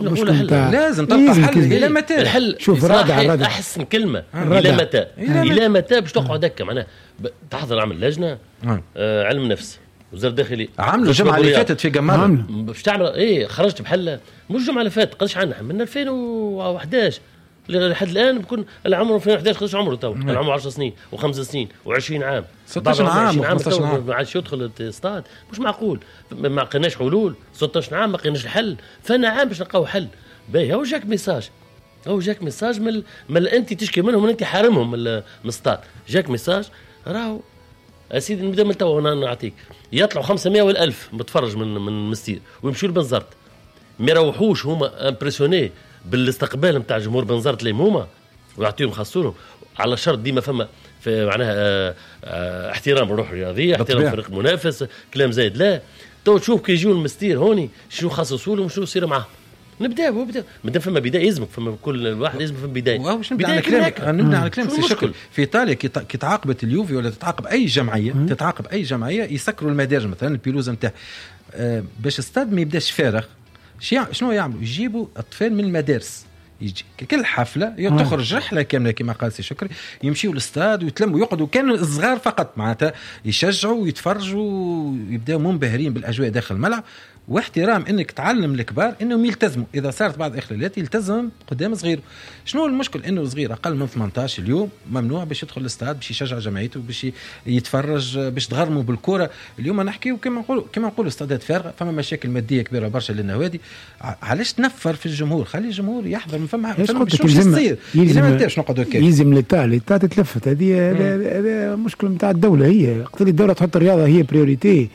لازم تلقى حل. الى متى الحل؟ شوف الردع الردع احسن كلمه الى متى الى متى باش تقعد هكا معناها تحضر عمل لجنه آه علم نفس وزاره الداخليه عملوا الجمعه اللي فاتت في جمال باش تعمل ايه خرجت بحل مش الجمعه اللي فاتت قداش عندنا من ألفين وأحد عشر لحد الان بكون العمر في ألفين وأحد عشر قداش عمره تو العمر عشر سنين وخمس سنين وعشرين عام ستة عشر عام خمسة عشر عام ما عادش يدخل الاستاد. مش معقول، ما لقيناش حلول. ستة عشر عام ما لقيناش الحل، فانا عام باش نلقاو حل. باهي هو جاك ميساج هو جاك ميساج من من انت تشكي منهم من انت حارمهم من الاستاد. جاك ميساج راهو اسيدي نبدا من تو نعطيك يطلعوا خمسمائة والألف متفرج من من مستير ويمشوا لبنزرت، ما يروحوش هما امبرسيوني بالاستقبال نتاع جمهور بنزرت اللي هما ويعطيهم خاصهم على شرط ديما فما في معناها اه اه احترام الروح الرياضيه، احترام فريق منافس، كلام زايد. لا تو تشوف كي يجوا المستير هوني شنو خصصوا لهم شنو يصير معاهم. نبداو نبداو مادام فما بدايه يلزمك فما كل واحد لازم فما بدايه. واش نبدا على كلامك نبدا على كلامك في شكل في ايطاليا كي تعاقبت اليوفي ولا تتعاقب اي جمعيه مم. تتعاقب اي جمعيه يسكروا المدارج مثلا البيلوزه نتاع آه باش استاد ما يبداش فارغ. شنو يعملوا؟ يجيبوا اطفال من المدارس يجي كل حفله تخرج رحله كامله كما قال سي شكري، يمشيوا للاستاد ويتلموا يقعدوا كانوا الصغار فقط معناتها يشجعوا ويتفرجوا ويبداوا منبهرين بالاجواء داخل الملعب، واحترام انك تعلم الكبار انهم يلتزموا اذا صارت بعض الاخلالات يلتزم قدام صغير. شنو المشكل انه صغير اقل من ثمانية عشر اليوم ممنوع باش يدخل الاستاد باش يشجع جماعته باش يتفرج باش تغرموا بالكره. اليوم نحكيو كما نقولوا كما نقولوا استادات فارغه، فما مشاكل ماديه كبيره برشا للنوادي. علاش تنفر في الجمهور؟ خلي الجمهور يحضر من فما فما شنو يصير يلزم نقعدوا كده يلزم للتاع للتاع تتلفت. هذه هذا مشكله نتاع الدوله، هي قلت لي الدوله تحط الرياضه هي بريوريتي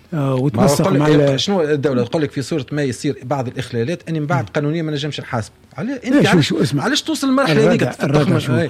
وتنسق مع شنو الدوله تقول لك في صوره ما يصير بعض الاخلالات اني من بعد قانونيا ما نجمش نحاسب عليه. انت علاش علاش توصل المرحله هذيك تتخمم؟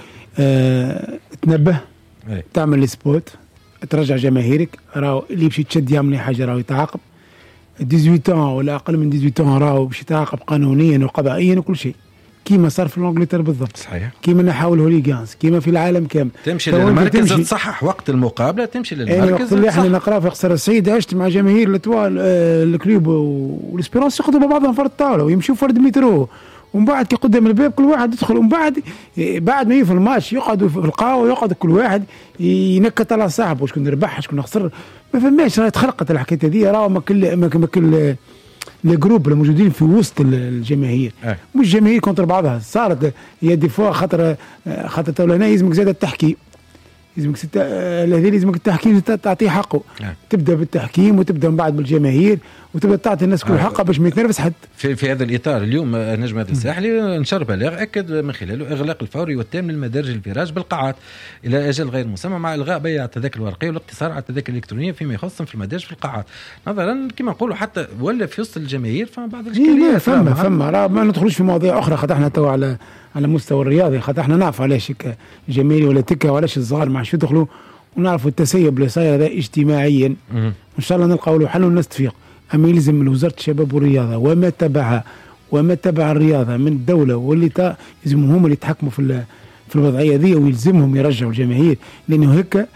آه تنبه أي. تعمل السبوت ترجع جماهيرك، راهو اللي باش يتشد يعمل حاجه راهو يتعاقب ثمانية عشر ولا اقل من ثمانية عشر راهو باش يتعاقب قانونيا وقضائيا وكل شيء كيما صار في انجلترا بالضبط. صحيح. كيما نحاول هوليغانز كيما في العالم كامل. تمشي للمركز تصحح وقت المقابله، تمشي للمركز. اللي احنا نقرا في قصر السعيد عشت مع جماهير الاتوال آه الكلوب والاسبيرونس ياخذوا مع بعضهم فرد الطاوله ويمشوا فرد مترو، ومن بعد كي قدام الباب كل واحد يدخل، ومن بعد بعد ما يفل الماتش يقعدوا في القهوه يقعد كل واحد ينكت على صاحبه شكون ربح شكون خسر. ما فماش، راه تخلقت الحكايه هذه. راه ما كل ما كل الجروب الموجودين في وسط الجماهير أه. مش جماهير كونتر بعضها. صارت هي دي فوا خاطر خاطر تولنا يلزمك زاد التحكيم، يلزمك ست... الذي يلزمك التحكيم تعطيه حقه أه. تبدا بالتحكيم وتبدا من بعد بالجماهير وتبدا تعطي الناس كل أه. حقها باش ما يتنرفز حد. في, في هذا الاطار اليوم نجم هذا الساحلي نشر بلاغ اكد من خلاله اغلاق الفوري والتام للمدارج الفراج بالقاعات الى اجل غير مسمى، مع الغاء بيع التذاكر الورقيه والاقتصار على التذاكر الالكترونيه فيما يخص في المدارج في القاعات، نظرا كما نقولوا حتى ولا في وسط الجماهير فما بعض الاشكاليات. فما فما راه ما ندخلوش في مواضيع اخرى خاطر احنا تو على على مستوى الرياضي، خاطر احنا نعرف علاش جماهيري ولا تكه وعلاش الصغار ما عادش يدخلوا، ونعرفوا التسيب اللي صاير هذا اجتماعيا ان شاء الله نلقاو له حل والناس تفيق. اما يلزم من وزاره الشباب والرياضه وما تبعها وما تبع الرياضه من الدوله واللي تا يلزمهم هم اللي يتحكموا في في الوضعيه ذي، ويلزمهم يرجعوا الجماهير، لانه هكا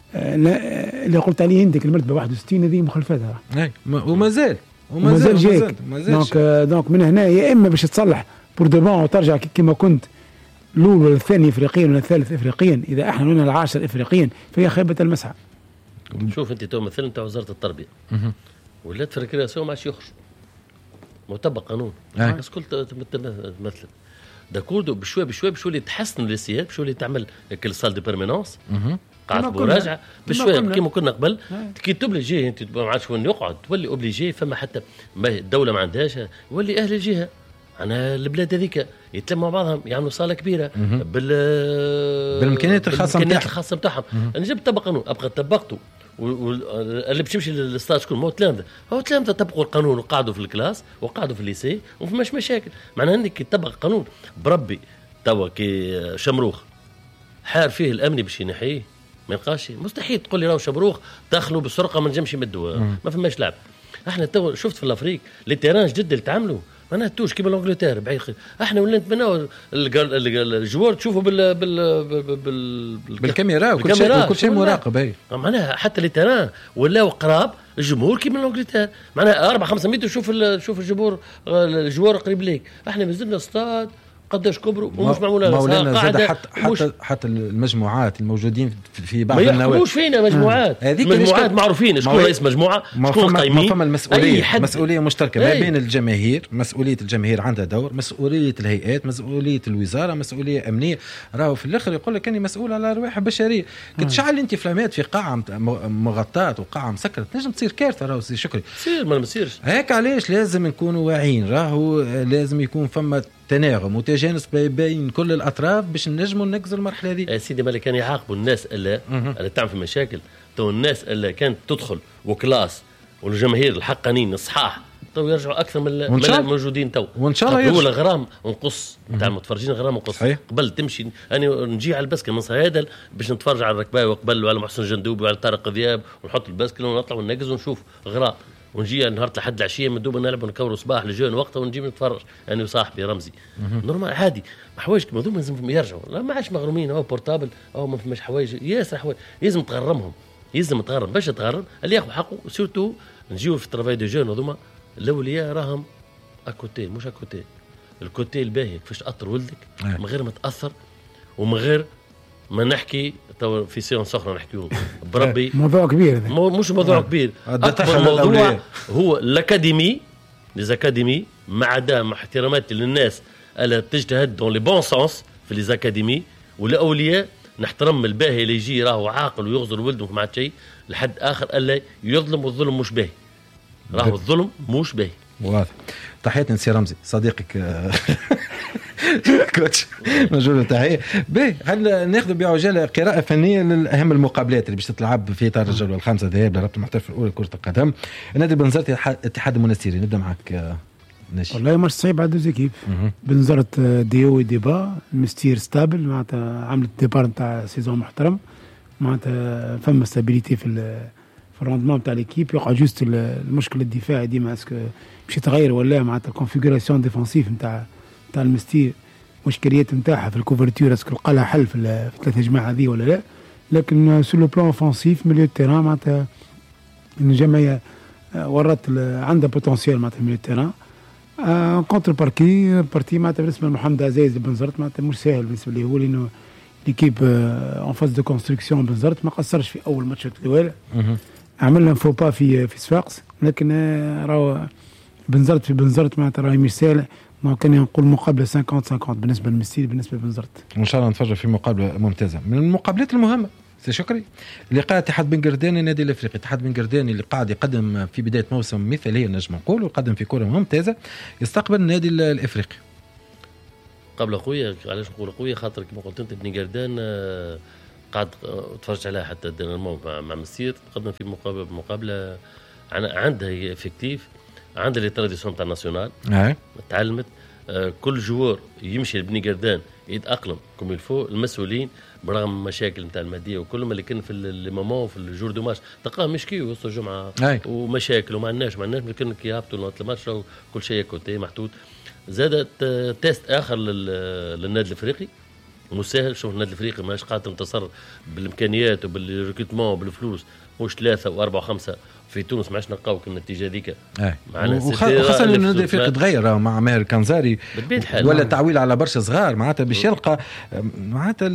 اللي قلت عليه عندك المرتبه واحد وستين هذه مخالفتها اي وما زال وما زال جاك. دونك دونك من هنا يا اما باش تصلح بور دو بون وترجع كما كنت الاول ولا الثاني افريقيا ولا الثالث افريقيا، اذا احنا من العاشر افريقيا فهي خيبه المسعى. شوف انت تو مثلا نتاع وزاره التربيه ولات في الريكرياسيون ما عادش يخرج مطبق قانون بس قلت مثلا داكوردو بشويه بشويه بشويه تحسن السياد بشويه تعمل كل صال دي بيرمينونس قاعد مراجعه بشويه كيما كنا قبل كي توبليجي انت ما عادش وين يقعد تولي اوبليجي. فما حتى ما الدوله ما عندهاش ولي اهل الجهه انا البلاد هذيك يتلموا بعضهم يعملوا صاله كبيره بال بالامكانيات الخاصه نتاعهم الخاصه نتاعهم. انا جبت طبق قانون ابقى طبقته واللي باش يمشي للستاج شكون مو تلامذه هو تلامذه طبقوا القانون وقعدوا في الكلاس وقعدوا في الليسي وماش مشاكل. معناها انك تطبق القانون بربي توا كي شمروخ حار فيه الامني باش ينحيه ما يلقاش مستحيل تقول لي راهو شمروخ دخلوا بالسرقه ما نجمش يمدوا ما فماش لعب. احنا تو شفت في الافريق لي تيران جدد اللي تعملوا معناها توش كيما الانجلترا بعيد. احنا ولا نتمناو الجوار تشوفوا بال بال بال بالكاميرا وكل شيء وكل شيء مراقب. اي معناها حتى لي تيران ولاو قراب الجمهور كيما الانجلترا معناها أربعة خمسة متر شوف شوف الجمهور الجوار قريب ليك. احنا مازلنا استاد قداش كبروا ومش معموله مولانا زاد حتى حتى حتى المجموعات الموجودين في بعض النوادي ما يحكموش فينا مجموعات آه. مجموعات معروفين شكون رئيس مجموعه شكون قايمين. فما المسؤوليه مسؤوليه مشتركه ما بين الجماهير، مسؤوليه الجماهير عندها دور، مسؤوليه الهيئات، مسؤوليه الوزاره، مسؤوليه امنيه. راهو في الاخر يقول لك اني مسؤول على ارواح بشريه. كتشعل انت فلامات في قاعه مغطاه وقاعه مسكره تنجم تصير كارثه. راهو سي شكري تصير ما نصيرش هيك. علاش لازم نكونوا واعيين؟ راهو لازم يكون فما تناغم وتجانس بين كل الاطراف باش نجموا ننقذوا المرحله هذه. يا سيدي مالك كان يعاقبوا الناس اللي اللي تعمل في مشاكل. تو الناس اللي كانت تدخل وكلاس والجماهير الحقانين الصحاح تو يرجعوا اكثر من الموجودين تو وان شاء الله يرجعوا غرام ونقص نتاع المتفرجين غرام ونقص. قبل تمشي انا نجي على البسكه من صيادل باش نتفرج على الركباوي وقبل وعلى محسن جندوبي وعلى طارق ذياب ونحط البسكه ونطلع وننقز ونشوف غرام ونجي نهار لحد العشيه من دوب نلعب ونكوروا صباح لجون وقتها ونجي نتفرج انا يعني وصاحبي رمزي نورمال عادي. حوايج كما دوما لازم يرجعوا لا ما عادش مغرومين او بورتابل او ما فماش حوايج ياسر حوايج لازم تغرمهم لازم تغرم باش تغرم اللي ياخذ حقه سورتو نجيو في الترافاي دو جون هذوما الاولياء راهم اكوتي مش اكوتي الكوتي الباهي كيفاش تاثر ولدك من غير ما تاثر ومن غير ما نحكي تو في سيونس اخرى نحكيهم بربي. موضوع كبير هذا. مو مش موضوع كبير. اكبر موضوع هو الاكاديمي ليزاكاديمي مع دام احتراماتي للناس الا تجتهد دون لي بون سونس في ليزاكاديمي والاولياء نحترم الباهي اللي يجي راهو عاقل ويغزر ولده مع شيء لحد اخر الا يظلم والظلم مش باهي. راهو الظلم مش باهي. واضح. تحياتي نسي رمزي صديقك كوتش مجهول تحيه باهي. هل ناخذ بعجاله قراءه فنيه للاهم المقابلات اللي باش تتلعب في اطار الجوله الخامسه ذهاب لرابطه المحترف الاولى لكره القدم نادي بنزرت اتحاد المنستيري. نبدا معك ناشي. والله مش صعيب على دوز ايكيب. بنزرت ديو وديبا المستير ستابل معناتها عملت ديبار نتاع سيزون محترم معناتها فما ستابيليتي في في الروندمون نتاع ليكيب. يقع جوست المشكل الدفاعي ديما اسكو باش يتغير ولا معناتها الكونفيغوراسيون ديفونسيف نتاع نتاع المستير مشكليات نتاعها في الكوفرتور اسكو لقى لها حل في الثلاثه جماعه هذه ولا لا. لكن سو لو بلان اوفونسيف ميليو تيران معناتها الجمعيه ورت عندها بوتنسيال معناتها ميليو تيران كونتر باركي بارتي معناتها بالنسبه لمحمد عزيز بنزرت معناتها مش سهل بالنسبه لي هو لانه ليكيب اون فاز دو كونستركسيون بنزرت ما قصرش في اول ماتش الاول عملنا فو با في في صفاقس لكن راهو بنزرت في بنزرت معناتها راهي مش سهل. ما كان نقول مقابله خمسين خمسين بالنسبه للمستير بالنسبه لبنزرت. وان شاء الله نتفرج في مقابله ممتازه. من المقابلات المهمه سي شكري لقاء اتحاد بن قرداني النادي الافريقي. اتحاد بن قرداني اللي قاعد يقدم في بدايه موسم مثاليه نجم نقول ويقدم في كره ممتازه يستقبل النادي الافريقي. قبل خويا علاش نقول خويا خاطر كما قلت انت بن قردان قاعد تفرجت عليها حتى مع مع مسير قدم في مقابله مقابله عندها افكتيف عندها لي تراديسيون تاع الناسيونال تعلمت كل جوار يمشي لبني قردان يتاقلم كم الفو. المسؤولين برغم المشاكل نتاع الماديه وكل ما اللي كان في المامون وفي الجور دو ماتش تلقاه مشكي وسط الجمعه ومشاكل وما عندناش ما عندناش لكن كي يهبطوا الماتش كل شيء كوتي محدود. زادت تيست اخر للنادي الافريقي مسهل. شوف النادي الافريقي ماش قادر ينتصر بالامكانيات وبالريكروتمون وبالفلوس مش ثلاثه واربعه وخمسه في تونس ما عادش نلقاو النتيجه هذيك. وخاصه ان النادي الافريقي تغير مع ماهر كنزاري ولا تعويل على برشا صغار معناتها باش يلقى معناتها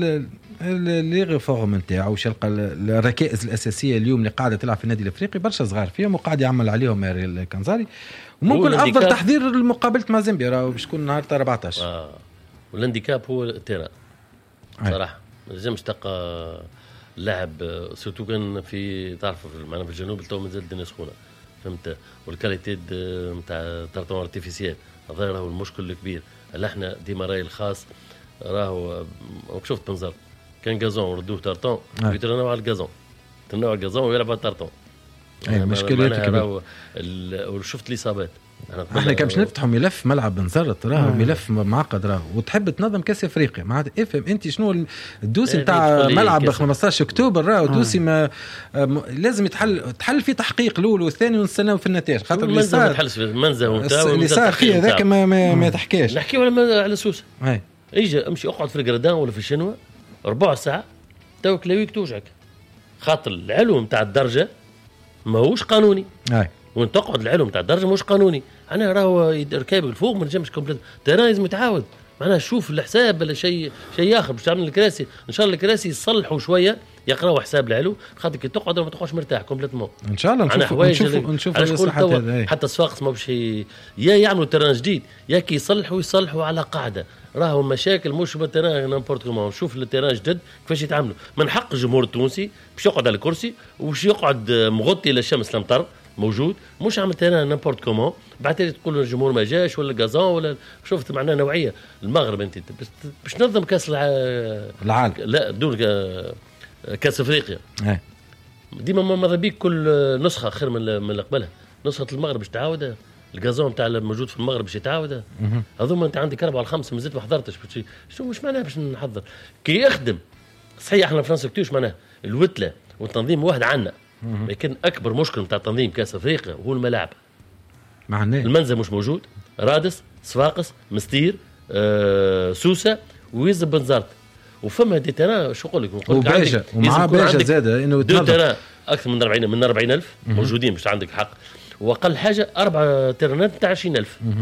لي ريفورم نتاعو باش يلقى الركائز الاساسيه اليوم اللي قاعده تلعب في النادي الافريقي برشا صغار فيهم وقاعد يعمل عليهم ماهر كنزاري. وممكن افضل تحضير لمقابله مع زامبيا راهو باش تكون نهار أربعطاش. اه والانديكاب هو التيران صراحه ما لازمش تلقى لاعب سورتو كان في تعرف معنا في الجنوب تو مازال الدنيا سخونه فهمت. والكاليتي نتاع تارتون ارتيفيسيال هذا راهو المشكل الكبير. هلا احنا ديما راي الخاص راهو شفت بنزر كان غازون وردوه تارتون يترنوا على الغازون ترنوا على الغازون ويلعب على تارتون. اي مشكلة كبيرة. وشفت الاصابات احنا كان باش نفتحوا ملف ملعب بنزرت راهو ملف معقد راهو وتحب تنظم كاس افريقيا معناتها افهم انت شنو الدوسي نتاع ملعب خمسطاش اكتوبر راهو دوسي ما لازم يتحل تحل في تحقيق الاول والثاني ونستناو في النتائج خاطر اللي صار المنزه نتاعو اللي صار خي هذاك ما ما, ما تحكيش. نحكي ولا على سوسه هاي اجي امشي اقعد في القردان ولا في الشنوه ربع ساعه توك لويك توجعك خاطر العلو نتاع الدرجه ماهوش قانوني. هاي وانت تقعد العلم تاع الدرجه مش قانوني. انا راهو ركاب الفوق ما نجمش كومبليت ترى لازم يتعاود معناها شوف الحساب ولا شيء شيء اخر باش تعمل الكراسي ان شاء الله الكراسي يصلحوا شويه يقراوا حساب العلو خاطر كي تقعد ما تقعدش مرتاح كومبليتمون ان شاء الله نشوف نشوف نشوف الاصلاحات حتى صفاقس ما باش يا يعملوا تران جديد يا كي يصلحوا يصلحوا على قاعده راهو مشاكل مش بالتران نامبورت كومون. نشوف التران جدد كيفاش يتعاملوا من حق الجمهور التونسي باش يقعد على الكرسي وباش يقعد مغطي للشمس الامطار موجود مش عم ترى نامبورت كومون بعد تقول الجمهور ما جاش ولا غازون ولا شفت معناه نوعيه. المغرب انت باش تنظم كاس العالم لا دور كاس افريقيا ديما ماذا بيك كل نسخه خير من اللي قبلها. نسخه المغرب باش تعاودها الغازون تاع الموجود في المغرب باش يتعاود هذوما انت عندك اربعه وخمسه مازلت ما حضرتش شو مش معناها باش نحضر كي يخدم صحيح. احنا فرنسا كتوش معناها الوتله والتنظيم واحد عنا لكن اكبر مشكل نتاع تنظيم كاس افريقيا هو الملاعب. معناه المنزل مش موجود. رادس صفاقس مستير آه، سوسه ويزب بنزرت وفما دي ترى شو نقول لك وباجا ومع باجا زاده انه دو ترى اكثر من أربعين من أربعين ألف موجودين مش عندك حق واقل حاجه اربع ترنات تاع عشرين ألف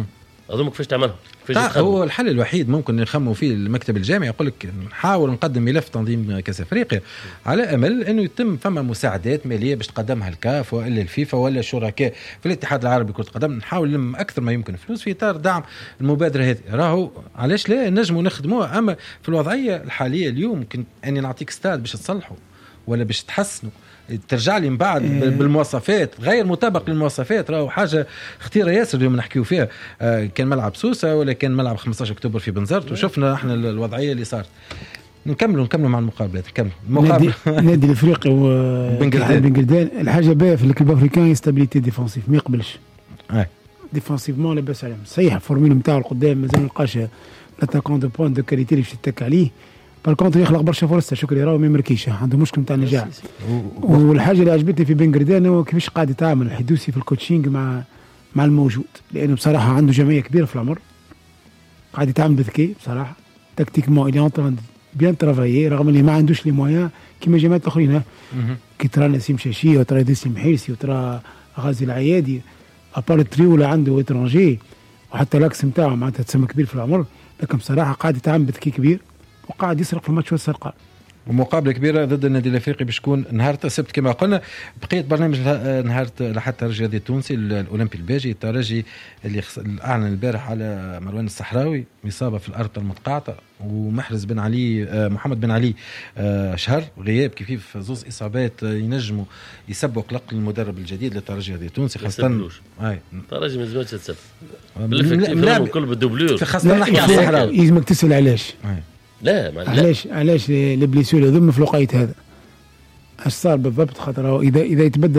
اظن كيفاش تعملها هو الحل الوحيد ممكن نخموا فيه المكتب الجامعي. يقول لك نحاول نقدم ملف تنظيم كاس افريقيا على امل انه يتم فما مساعدات ماليه باش تقدمها الكاف والا الفيفا ولا الشركاء في الاتحاد العربي كرة القدم، نحاول نلم اكثر ما يمكن فلوس في اطار دعم المبادره هذه. راهو علاش لا نجموا نخدموها، اما في الوضعيه الحاليه اليوم ممكن اني نعطيك ستاد باش تصلحوا ولا باش تحسنوا ترجع لي من بعد بالمواصفات غير مطابق للمواصفات. راهو حاجه خطيره ياسر اليوم نحكيو فيها. آه كان ملعب سوسه ولا كان ملعب خمسة عشر أكتوبر في بنزرت، وشفنا احنا الوضعيه اللي صارت. نكملوا نكملوا مع المقابلات. نكملوا المقابله نادي الافريقي وبنجلدان. الحاجه باهيه في الكلوب افريكان ستابيليتي ديفونسيف، ما يقبلش اه ديفونسيفمون لاباس عليهم. صحيح الفورميل نتاعو القدام مازال نلقاش لاتاكون دو بوين دو كاليتي اللي باش تتك عليه. بالكونتر يخلق برشا فرص. شكري راهو ما يمركيش، عنده مشكل نتاع النجاح. والحاجه اللي عجبتني في بنجردان هو كيفاش قاعد يتعامل الحدوسي في الكوتشينج مع مع الموجود، لانه بصراحه عنده جمعيه كبيره في العمر، قاعد يتعامل بذكاء بصراحه تكتيكمون اللي اونتران بيان ترافايي، رغم اللي ما عندوش لي مويان كيما جماعات الاخرين. كي ترى نسيم شاشيه وترى ديسيم حيرسي وترى غازي العيادي ابار التريو اللي عنده اترونجي وحتى لاكس نتاعو معناتها تسمى كبير في العمر، لكن بصراحه قاعد يتعامل بذكاء كبير وقاعد يسرق في الماتش والسرقه. ومقابله كبيره ضد النادي الافريقي باش تكون نهار السبت كما قلنا. بقيت برنامج نهار لحد الترجي التونسي الاولمبي الباجي، الترجي اللي اعلن البارح على مروان الصحراوي اصابه في الارض المتقاطع، ومحرز بن علي محمد بن علي شهر غياب. كيف زوز اصابات ينجموا يسبوا قلق المدرب الجديد للترجي التونسي، خاصه اي الترجي ما زالش تسبب بالفكره كل بالدوبلور، خاصه نحكي على الصحراوي. يلزمك تسال علاش لا ما علاش علاش لي بليسيور يضم في الوقيت هذا اش صار بالضبط؟ خاطر اذا اذا يتبدل